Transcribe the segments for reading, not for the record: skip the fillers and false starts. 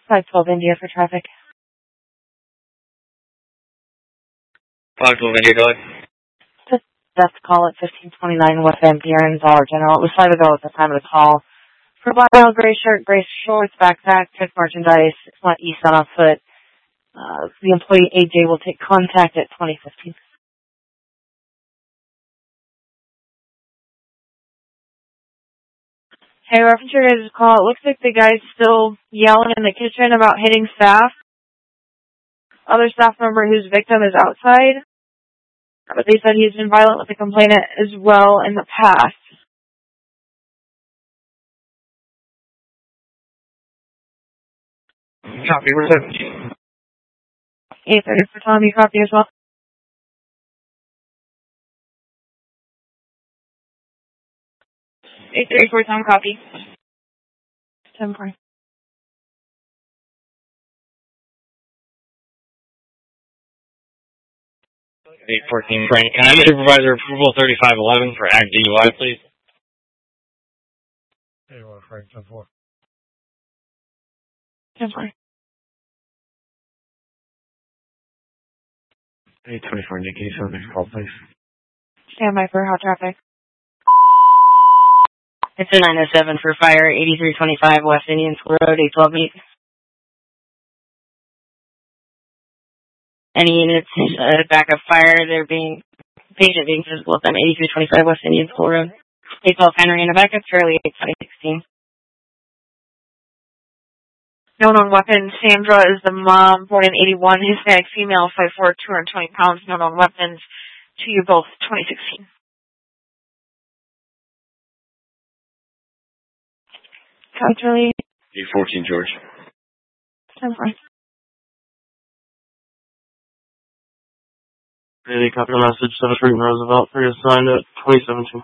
512 India for traffic. 512 India, go ahead. Death call at 1529 West Van Buren, Dollar General. It was 5 ago at the time of the call. For black male, gray shirt, gray shorts, backpack, check merchandise, went east on foot. The employee AJ will take contact at 2015. Hey, reference your guys' call. It looks like the guy's still yelling in the kitchen about hitting staff. Other staff member whose victim is outside. But they said he's been violent with the complainant as well in the past. Copy, where's that? 830 for Tommy, copy as well. 834 Tom, copy. 10-4. 814 Frank. Can I get supervisor approval 3511 for Act DUI, please? 81 Frank, 10-4. 10-4. 824 Nikki, so next call, please. Stand by for hot traffic. It's a 907 for fire, 8325 West Indian School Road, 812 8. Any units, backup fire, patient being physical with them, 8325 West Indian School Road. 812 Henry in a backup, Charlie 8516. Known on weapons, Sandra is the mom, born in 81, Hispanic female, 5'4", 220 pounds. Known on weapons, to you both, 2016. Charlie. 814 George. 10-4. Really copy the message, 7th Street Roosevelt, pre-assigned at 2017.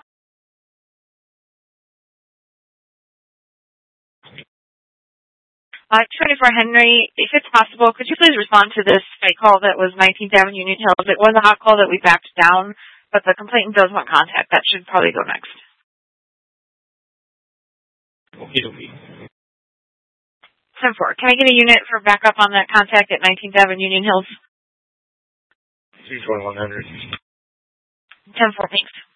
Uh, 24 Henry, if it's possible, could you please respond to this site call that was 19th Avenue, Union Hills? It was a hot call that we backed down, but the complainant does want contact. That should probably go next. Okay. 10-4. Can I get a unit for backup on that contact at 19th Avenue, Union Hills? 22100. 10-4, thanks.